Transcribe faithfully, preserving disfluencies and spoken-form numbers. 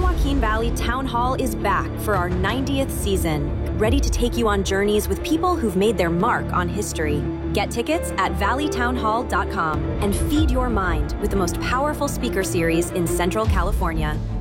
Joaquin Valley Town Hall is back for our ninetieth season, ready to take you on journeys with people who've made their mark on history. Get tickets at valley town hall dot com and feed your mind with the most powerful speaker series in Central California.